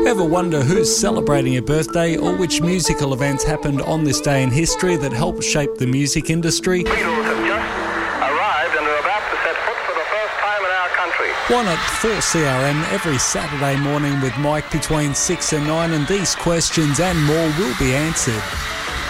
Ever wonder who's celebrating a birthday or which musical events happened on this day in history that helped shape the music industry? Beatles have just arrived and are about to set foot for the first time in our country. Why not 4CRM every Saturday morning with Mike between 6 and 9, and these questions and more will be answered.